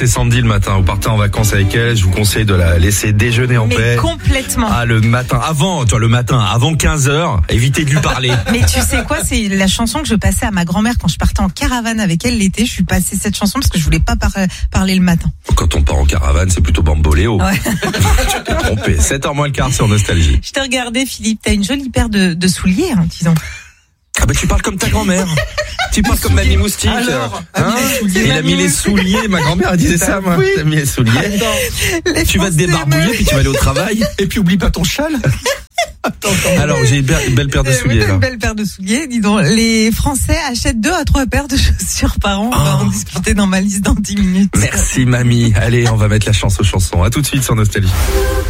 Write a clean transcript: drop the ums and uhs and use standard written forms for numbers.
C'est Sandy le matin, vous partez en vacances avec elle, je vous conseille de la laisser déjeuner en paix. Mais complètement. Ah, le matin, avant 15h, évitez de lui parler. Mais tu sais quoi, c'est la chanson que je passais à ma grand-mère quand je partais en caravane avec elle l'été. Je suis passée cette chanson parce que je voulais pas parler le matin. Quand on part en caravane, c'est plutôt bamboléo. Ouais. Tu t'es trompé. 7h moins le quart sur Nostalgie. Je t'ai regardé, Philippe, t'as une jolie paire de souliers, hein, disons. Ah bah tu parles comme ta grand-mère. Tu parles comme Mamie Moustique. Alors, il a mis les souliers. Ma grand-mère elle disait ça, moi. T'as mis les souliers. Tu vas te débarbouiller puis tu vas aller au travail. Et puis oublie pas ton châle. Alors j'ai une belle paire de souliers là. Une belle paire de souliers, dis donc. Les Français achètent 2 à 3 paires de chaussures par an. On va en discuter dans ma liste dans 10 minutes. Merci mamie. Allez, on va mettre la chance aux chansons. À tout de suite sur Nostalgie.